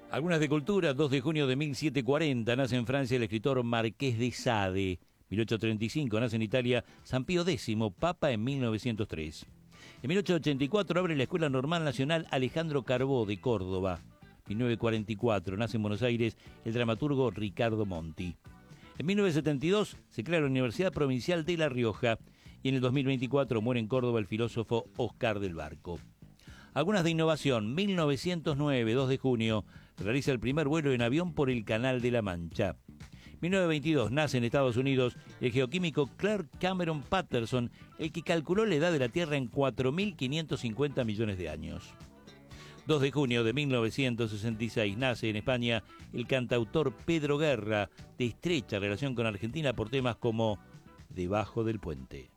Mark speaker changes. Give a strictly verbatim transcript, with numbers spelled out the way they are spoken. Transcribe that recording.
Speaker 1: Algunas de cultura. Dos de junio de mil setecientos cuarenta nace en Francia el escritor Marqués de Sade. mil ochocientos treinta y cinco nace en Italia San Pío X, Papa en mil novecientos tres. En mil ochocientos ochenta y cuatro abre la Escuela Normal Nacional Alejandro Carbó de Córdoba. mil novecientos cuarenta y cuatro nace en Buenos Aires el dramaturgo Ricardo Monti. En mil novecientos setenta y dos se crea la Universidad Provincial de La Rioja y en el dos mil veinticuatro muere en Córdoba el filósofo Oscar del Barco. Algunas de innovación. mil novecientos nueve, dos de junio, realiza el primer vuelo en avión por el Canal de la Mancha. mil novecientos veintidós nace en Estados Unidos el geoquímico Clark Cameron Patterson, el que calculó la edad de la Tierra en cuatro mil quinientos cincuenta millones de años. dos de junio de mil novecientos sesenta y seis nace en España el cantautor Pedro Guerra, de estrecha relación con Argentina por temas como Debajo del Puente.